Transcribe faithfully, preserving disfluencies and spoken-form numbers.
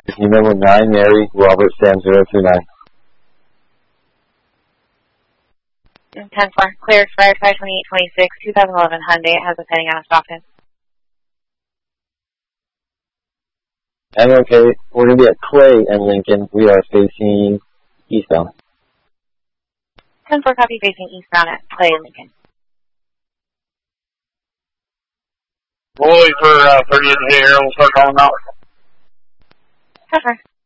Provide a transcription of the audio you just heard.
Number nine, Mary, Robert, Sam, zero two nine. ten four, clear, expired five twenty-eight twenty-six, twenty eleven Hyundai, has a pending out of Stockton. I'm okay. We're going to be at Clay and Lincoln. We are facing eastbound. ten four, copy, facing eastbound at Clay and Lincoln. We'll wait for uh, thirty-eight here. We'll start calling out. ten four.